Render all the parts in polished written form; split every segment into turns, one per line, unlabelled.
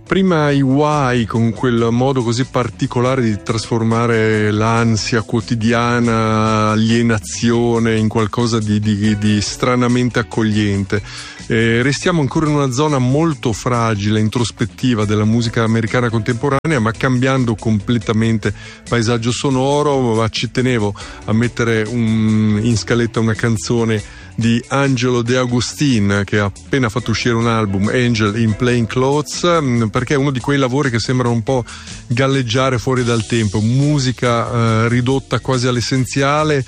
prima i Why, con quel modo così particolare di trasformare l'ansia quotidiana, alienazione in qualcosa di stranamente accogliente. Restiamo ancora in una zona molto fragile, introspettiva della musica americana contemporanea, ma cambiando completamente paesaggio sonoro. Ma ci tenevo a mettere in scaletta una canzone di Angelo De Agustin, che ha appena fatto uscire un album, Angel in Plain Clothes, perché è uno di quei lavori che sembrano un po' galleggiare fuori dal tempo, musica ridotta quasi all'essenziale,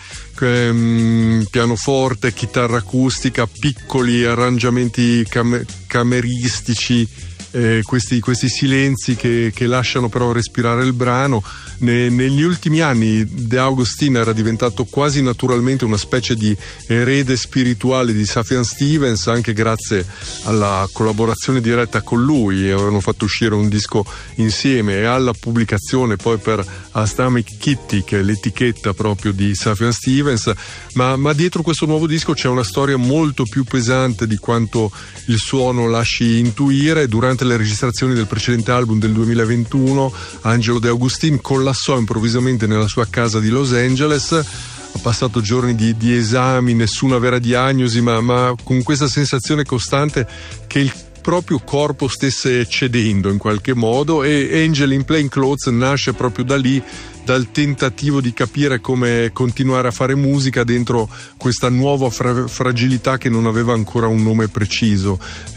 pianoforte, chitarra acustica, piccoli arrangiamenti cameristici, questi silenzi che lasciano però respirare il brano. Negli ultimi anni De Agustin era diventato quasi naturalmente una specie di erede spirituale di Sufjan Stevens, anche grazie alla collaborazione diretta con lui. Avevano fatto uscire un disco insieme e alla pubblicazione poi per Atomic Kitty, che è l'etichetta proprio di Sufjan Stevens, ma dietro questo nuovo disco c'è una storia molto più pesante di quanto il suono lasci intuire. Durante le registrazioni del precedente album del 2021, Angelo De Agustin collassò improvvisamente nella sua casa di Los Angeles. Ha passato giorni di esami, nessuna vera diagnosi, ma con questa sensazione costante che il proprio corpo stesse cedendo in qualche modo, e Angel in Plain Clothes nasce proprio da lì, dal tentativo di capire come continuare a fare musica dentro questa nuova fragilità che non aveva ancora un nome preciso.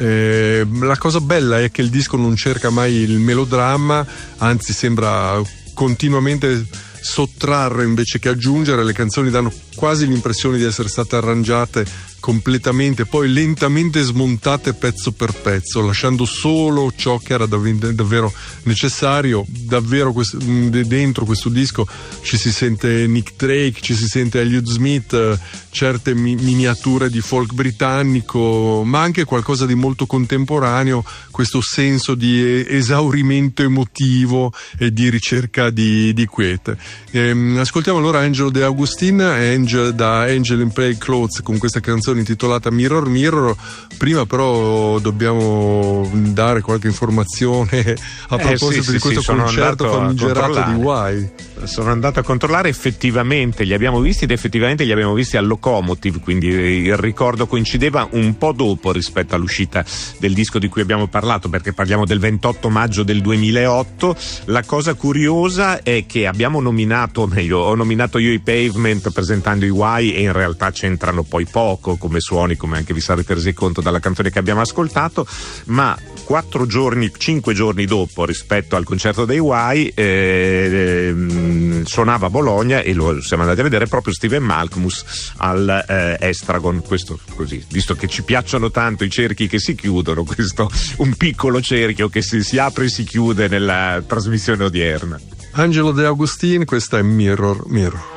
La cosa bella è che il disco non cerca mai il melodramma, anzi sembra continuamente sottrarre invece che aggiungere. Le canzoni danno quasi l'impressione di essere state arrangiate completamente, poi lentamente smontate pezzo per pezzo, lasciando solo ciò che era davvero necessario. Davvero dentro questo disco ci si sente Nick Drake, ci si sente Elliott Smith, certe miniature di folk britannico, ma anche qualcosa di molto contemporaneo, questo senso di esaurimento emotivo e di ricerca di quiete. Ascoltiamo allora Angelo De Agustin, da Angel in Plain Clothes, con questa canzone intitolata Mirror Mirror. Prima però dobbiamo dare qualche informazione a proposito di questo concerto famigerato di Why.
Sono andato a controllare, effettivamente li abbiamo visti, ed effettivamente li abbiamo visti al Locomotive, quindi il ricordo coincideva un po' dopo rispetto all'uscita del disco di cui abbiamo parlato, perché parliamo del 28 maggio del 2008. La cosa curiosa è che abbiamo nominato, o meglio, ho nominato io i Pavement presentando i Why, e in realtà c'entrano poi poco come suoni, come anche vi sarete resi conto dalla canzone che abbiamo ascoltato, ma 5 giorni dopo rispetto al concerto dei Why suonava a Bologna, e lo siamo andati a vedere proprio Steven Malkmus al Estragon. Questo così, visto che ci piacciono tanto i cerchi che si chiudono, questo un piccolo cerchio che si apre e si chiude nella trasmissione odierna.
Angelo De Agustin, questa è Mirror Mirror.